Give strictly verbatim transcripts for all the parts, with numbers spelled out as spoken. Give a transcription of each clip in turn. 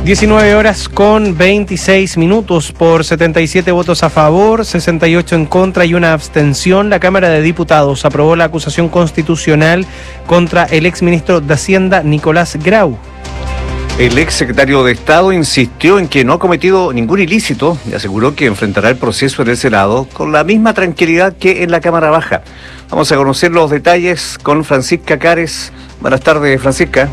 diecinueve horas con veintiséis minutos. Por setenta y siete votos a favor, sesenta y ocho en contra y una abstención, la Cámara de Diputados aprobó la acusación constitucional contra el exministro de Hacienda, Nicolás Grau. El ex secretario de Estado insistió en que no ha cometido ningún ilícito y aseguró que enfrentará el proceso en el Senado con la misma tranquilidad que en la Cámara Baja. Vamos a conocer los detalles con Francisca Cares. Buenas tardes, Francisca.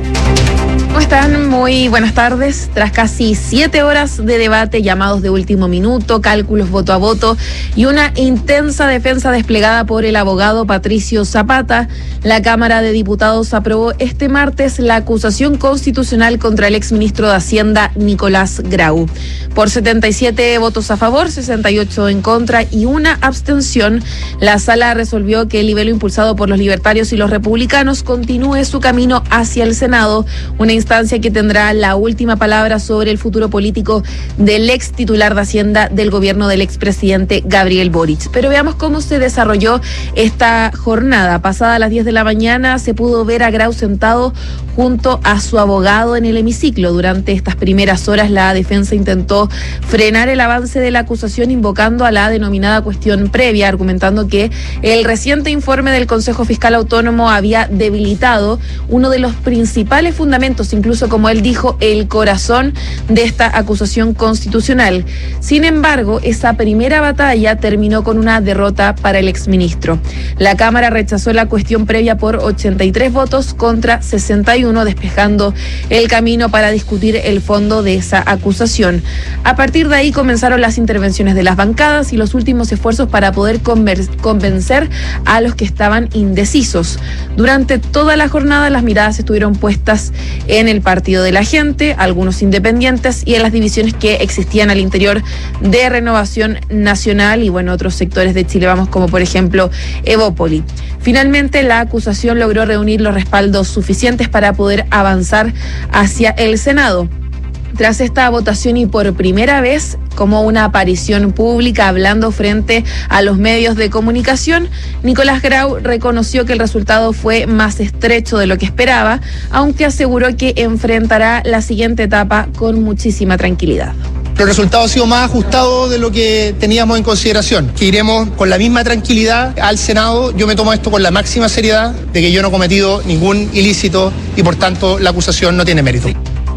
¿Cómo están? Muy buenas tardes. Tras casi siete horas de debate, llamados de último minuto, cálculos voto a voto y una intensa defensa desplegada por el abogado Patricio Zapata, la Cámara de Diputados aprobó este martes la acusación constitucional contra el exministro de Hacienda, Nicolás Grau. Por setenta y siete votos a favor, sesenta y ocho en contra y una abstención, la sala resolvió que el libelo impulsado por los libertarios y los republicanos continúe su camino hacia el Senado, una instancia que tendrá la última palabra sobre el futuro político del ex titular de Hacienda del gobierno del expresidente Gabriel Boric. Pero veamos cómo se desarrolló esta jornada. Pasada las diez de la mañana se pudo ver a Grau sentado junto a su abogado en el hemiciclo. Durante estas primeras horas la defensa intentó frenar el avance de la acusación invocando a la denominada cuestión previa, argumentando que el reciente informe del Consejo Fiscal Autónomo había debilitado uno de los principales fundamentos, incluso como él dijo, el corazón de esta acusación constitucional. Sin embargo, esa primera batalla terminó con una derrota para el exministro. La Cámara rechazó la cuestión previa por ochenta y tres votos contra sesenta y uno, despejando el camino para discutir el fondo de esa acusación. A partir de ahí comenzaron las intervenciones de las bancadas y los últimos esfuerzos para poder convencer a los que estaban indecisos. Durante toda la jornada las miradas estuvieron puestas en el Partido de la Gente, algunos independientes y en las divisiones que existían al interior de Renovación Nacional y bueno, otros sectores de Chile Vamos, como por ejemplo Evópoli. Finalmente la acusación logró reunir los respaldos suficientes para poder avanzar hacia el Senado. Tras esta votación y por primera vez como una aparición pública hablando frente a los medios de comunicación, Nicolás Grau reconoció que el resultado fue más estrecho de lo que esperaba, aunque aseguró que enfrentará la siguiente etapa con muchísima tranquilidad. El resultado ha sido más ajustado de lo que teníamos en consideración, que iremos con la misma tranquilidad al Senado. Yo me tomo esto con la máxima seriedad de que yo no he cometido ningún ilícito y por tanto la acusación no tiene mérito.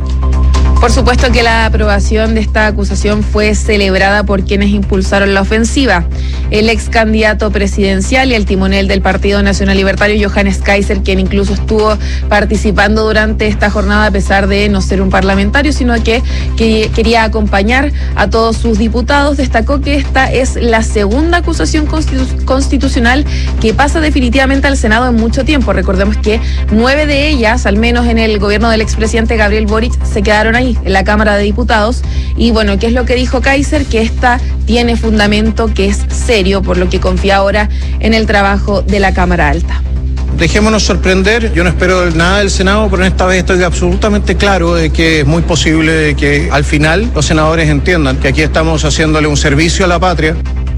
Por supuesto que la aprobación de esta acusación fue celebrada por quienes impulsaron la ofensiva. El ex candidato presidencial y el timonel del Partido Nacional Libertario, Johannes Kaiser, quien incluso estuvo participando durante esta jornada a pesar de no ser un parlamentario, sino que, que quería acompañar a todos sus diputados, destacó que esta es la segunda acusación constitu- constitucional que pasa definitivamente al Senado en mucho tiempo. Recordemos que nueve de ellas, al menos en el gobierno del expresidente Gabriel Boric, se quedaron ahí en la Cámara de Diputados. Y bueno, ¿qué es lo que dijo Kaiser? Que esta tiene fundamento, que es serio, por lo que confía ahora en el trabajo de la Cámara Alta. Dejémonos sorprender, yo no espero nada del Senado, pero en esta vez estoy absolutamente claro de que es muy posible que al final los senadores entiendan que aquí estamos haciéndole un servicio a la patria.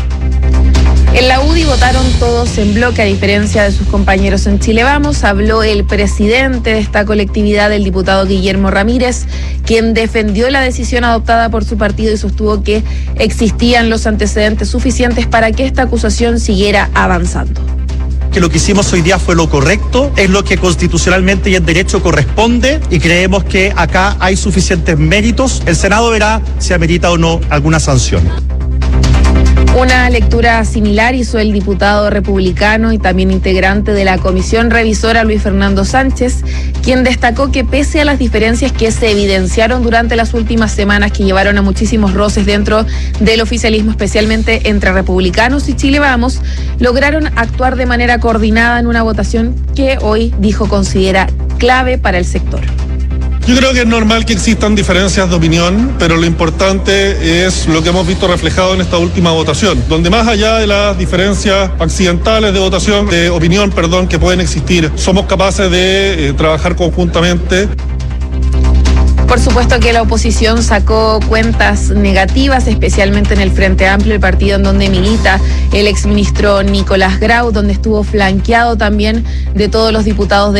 En la U D I votaron todos en bloque, a diferencia de sus compañeros en Chile Vamos. Habló el presidente de esta colectividad, el diputado Guillermo Ramírez, quien defendió la decisión adoptada por su partido y sostuvo que existían los antecedentes suficientes para que esta acusación siguiera avanzando. Que lo que hicimos hoy día fue lo correcto, es lo que constitucionalmente y en derecho corresponde y creemos que acá hay suficientes méritos. El Senado verá si amerita o no alguna sanción. Una lectura similar hizo el diputado republicano y también integrante de la comisión revisora Luis Fernando Sánchez, quien destacó que pese a las diferencias que se evidenciaron durante las últimas semanas que llevaron a muchísimos roces dentro del oficialismo, especialmente entre republicanos y Chile Vamos, lograron actuar de manera coordinada en una votación que hoy, dijo, considera clave para el sector. Yo creo que es normal que existan diferencias de opinión, pero lo importante es lo que hemos visto reflejado en esta última votación, donde más allá de las diferencias accidentales de votación, de opinión, perdón, que pueden existir, somos capaces de eh, trabajar conjuntamente. Por supuesto que la oposición sacó cuentas negativas, especialmente en el Frente Amplio, el partido en donde milita el exministro Nicolás Grau, donde estuvo flanqueado también de todos los diputados de